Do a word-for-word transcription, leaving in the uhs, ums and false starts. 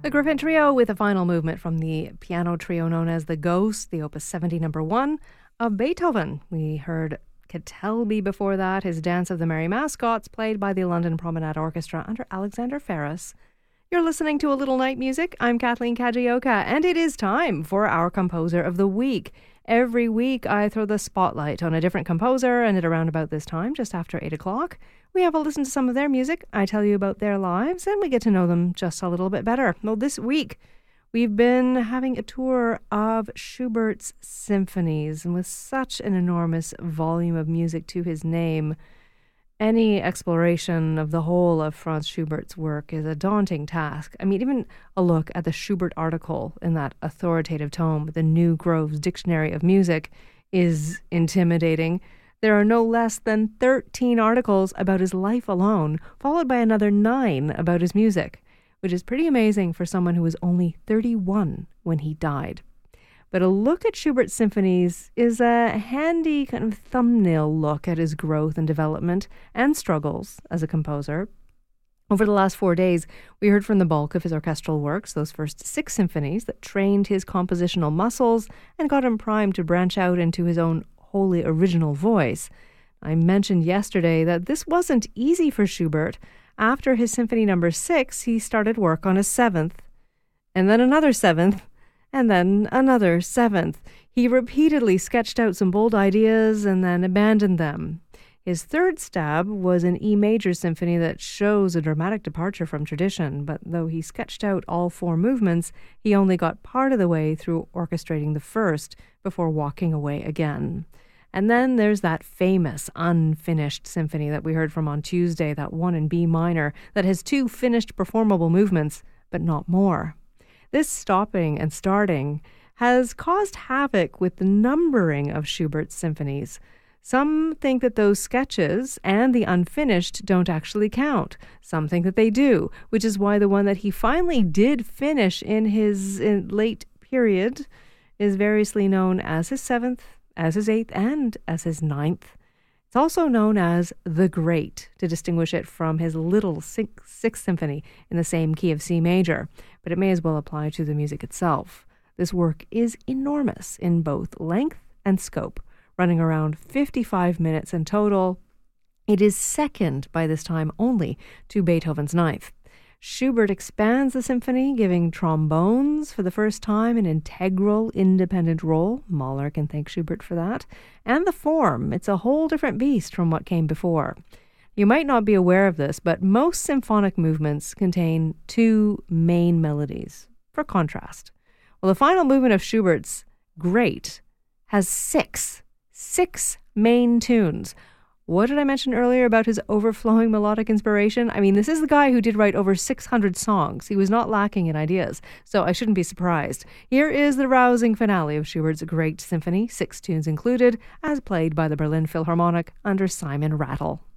The Griffin Trio with a final movement from the piano trio known as the Ghost, the Opus seventy number one of Beethoven. We heard Kettelby before that, his Dance of the Merry Mascots, played by the London Promenade Orchestra under Alexander Ferris. You're listening to A Little Night Music. I'm Kathleen Kajioka, and it is time for our Composer of the Week. Every week I throw the spotlight on a different composer, and at around about this time, just after eight o'clock, we have a listen to some of their music. I tell you about their lives, and we get to know them just a little bit better. Well, this week, we've been having a tour of Schubert's symphonies, and with such an enormous volume of music to his name, any exploration of the whole of Franz Schubert's work is a daunting task. I mean, even a look at the Schubert article in that authoritative tome, the New Groves Dictionary of Music, is intimidating. There are no less than thirteen articles about his life alone, followed by another nine about his music, which is pretty amazing for someone who was only thirty-one when he died. But a look at Schubert's symphonies is a handy kind of thumbnail look at his growth and development and struggles as a composer. Over the last four days, we heard from the bulk of his orchestral works, those first six symphonies that trained his compositional muscles and got him primed to branch out into his own wholly original voice. I mentioned yesterday that this wasn't easy for Schubert. After his Symphony Number Six, he started work on a seventh, and then another seventh, and then another seventh. He repeatedly sketched out some bold ideas and then abandoned them. His third stab was an E major symphony that shows a dramatic departure from tradition, but though he sketched out all four movements, he only got part of the way through orchestrating the first before walking away again. And then there's that famous unfinished symphony that we heard from on Tuesday, that one in B minor, that has two finished performable movements, but not more. This stopping and starting has caused havoc with the numbering of Schubert's symphonies. Some think that those sketches and the unfinished don't actually count. Some think that they do, which is why the one that he finally did finish in his in late period is variously known as his seventh, as his eighth, and as his ninth. It's also known as the Great, to distinguish it from his little Sixth Symphony in the same key of C major, but it may as well apply to the music itself. This work is enormous in both length and scope, running around fifty-five minutes in total. It is second by this time only to Beethoven's Ninth. Schubert expands the symphony, giving trombones for the first time an integral, independent role. Mahler can thank Schubert for that. And the form. It's a whole different beast from what came before. You might not be aware of this, but most symphonic movements contain two main melodies. For contrast, well, the final movement of Schubert's Great has six, six main tunes. What did I mention earlier about his overflowing melodic inspiration? I mean, this is the guy who did write over six hundred songs. He was not lacking in ideas, so I shouldn't be surprised. Here is the rousing finale of Schubert's Great Symphony, six tunes included, as played by the Berlin Philharmonic under Simon Rattle.